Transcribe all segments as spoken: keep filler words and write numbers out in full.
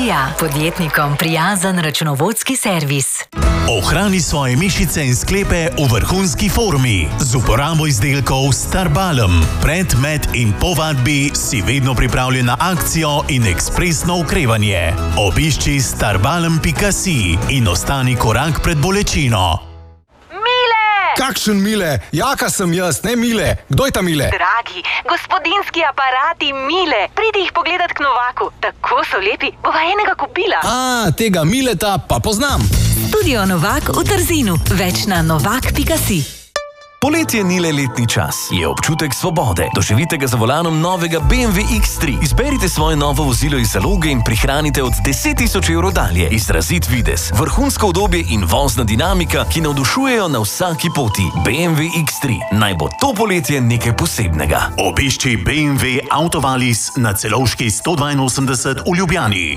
Dija, podjetnikom prijazen računovodski servis. Ohrani svoje mišice in sklepe v vrhunski formi z uporabo izdelkov Starbalm. Pred, med in po vadbi si vedno pripravljen na akcijo in ekspresno okrevanje. Obišči starbalm pika si in ostani korak pred bolečino. Kakšen Mile? Jaka sem jaz, ne Mile. Kdo je ta Mile? Dragi, gospodinski aparati Mile. Pridi jih pogledat k Novaku. Tako so lepi, bova enega kupila. A, tega Mileta pa poznam. Studio Novak v Trzinu. Več na novak pika si. Poletje ni le letni čas, je občutek svobode. Doživite ga za volanom novega B M W X tri. Izberite svoje novo vozilo iz zaloge in prihranite od deset tisoč evrov dalje. Izrazit videz, vrhunsko udobje in vozna dinamika, ki navdušujejo na vsaki poti. B M W X tri. Naj bo to poletje nekaj posebnega. Obišči B M W Autovalis na Celovški sto dvainosemdeset v Ljubljani.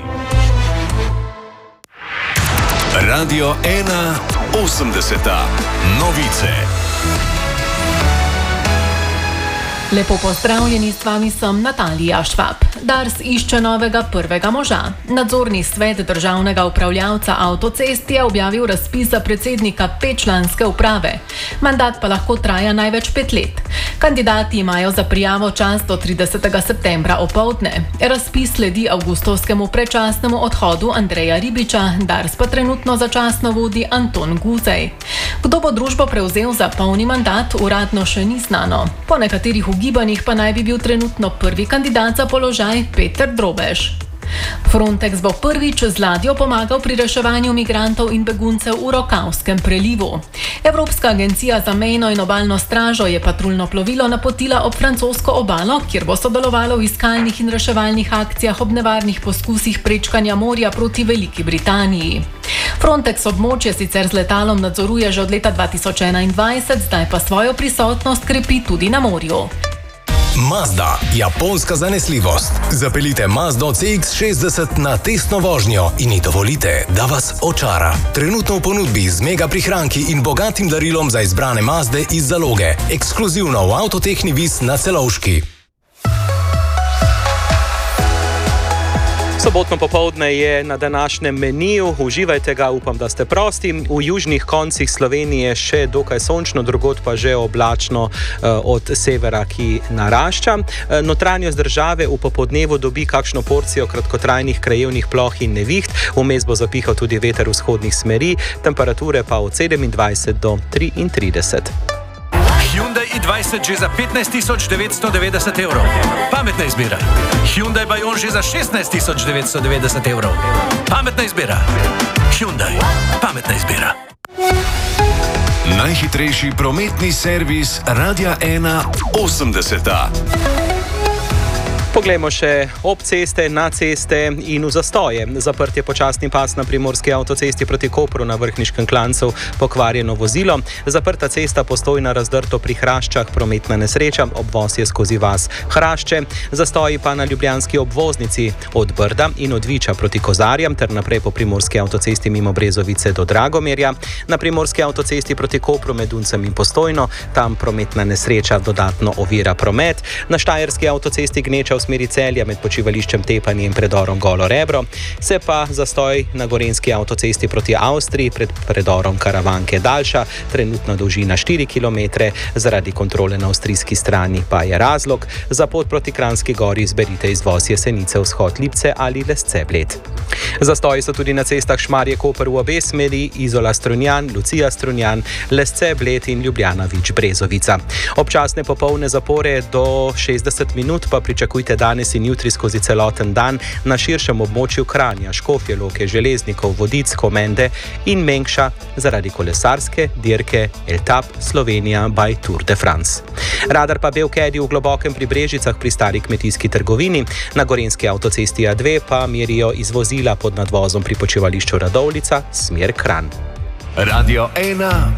Radio ena osemdeseta. Novice. Lepo pozdravljeni, s vami sem Natalija Švab. Dars išče novega prvega moža. Nadzorni svet državnega upravljavca avtocest je objavil razpis za predsednika petčlanske uprave. Mandat pa lahko traja največ pet let. Kandidati imajo za prijavo čas do tridesetega septembra opoldne. Razpis sledi avgustovskemu predčasnemu odhodu Andreja Ribiča, Dars pa trenutno začasno vodi Anton Guzej. Kdo bo družbo prevzel za polni mandat, uradno še ni znano. Po nekaterih ugibanjih pa naj bi bil trenutno prvi kandidat za položaj Peter Drobež. Frontex bo prvič z ladjo pomagal pri reševanju migrantov in beguncev v Rokavskem prelivu. Evropska agencija za mejno in obalno stražo je patruljno plovilo napotila ob francosko obalo, kjer bo sodelovalo v iskalnih in reševalnih akcijah ob nevarnih poskusih prečkanja morja proti Veliki Britaniji. Frontex območje sicer z letalom nadzoruje že od leta dva tisoč enaindvajset, zdaj pa svojo prisotnost krepi tudi na morju. Mazda, japonska zanesljivost. Zapeljite Mazdo C X šestdeset na testno vožnjo in ji dovolite, da vas očara. Trenutno v ponudbi z mega prihranki in bogatim darilom za izbrane Mazde iz zaloge. Ekskluzivno v Avtotehni Vis na Celovški. Sobotno popoldne je na današnjem meniju, uživajte ga, upam, da ste prosti. V južnih koncih Slovenije še dokaj sončno, drugod pa že oblačno eh, od severa, ki narašča. Eh, notranjost države v popoldnevu dobi kakšno porcijo kratkotrajnih krajevnih ploh in neviht, vmes bo zapihal tudi veter vzhodnih smeri, temperature pa od sedemindvajset do triintrideset. Hyundai i dvajset že za petnajst tisoč devetsto devetdeset evrov. Pametna izbira. Hyundai Bayon že za šestnajst tisoč devetsto devetdeset evrov. Pametna izbira. Hyundai. Pametna izbira. Najhitrejši prometni servis Radia ena osemdeseta. Poglejmo še ob ceste, na ceste in v zastoje. Zaprt je počasni pas na primorski avtocesti proti Kopru na Vrhniškem klancu, pokvarjeno vozilo. Zaprta cesta Postojna Razdrto pri Hraščah, prometna nesreča, obvoz je skozi vas Hrašče. Zastoji pa na ljubljanski obvoznici od Brda in od Viča proti Kozarjam ter naprej po primorski avtocesti mimo Brezovice do Dragomerja. Na primorski avtocesti proti Kopru med Uncem in Postojno, tam prometna nesreča dodatno ovira promet. Na štajerski avtocesti Gneča v smeri Celja med počivališčem Tepanje in predorom Golo Rebro, se pa zastoj na gorenjski avtocesti proti Avstriji pred predorom Karavanke Daljša, trenutna dolžina štiri kilometre, zaradi kontrole na avstrijski strani pa je razlog. Za pot proti Kranjski Gori izberite izvoz Jesenice vzhod Lipce ali Lesce Bled. Zastoji so tudi na cestah Šmarje Koper v obe smeri, Izola Strunjan, Lucija Strunjan, Lesce Bled in Ljubljana Vič Brezovica. Občasne popolne zapore do šestdeset minut pa pričakujte danes in jutri skozi celoten dan na širšem območju Kranja, Škofje Loke, Železnikov, Vodic, Komende in Mengša zaradi kolesarske dirke Etap Slovenija by Tour de France. Radar pa Belkedi v Globokem pri Brežicah pri stari kmetijski trgovini, na gorenjski avtocesti A dve pa merijo iz vozila pod nadvozom pri počivališču Radovljica, smer Kranj. Radio ena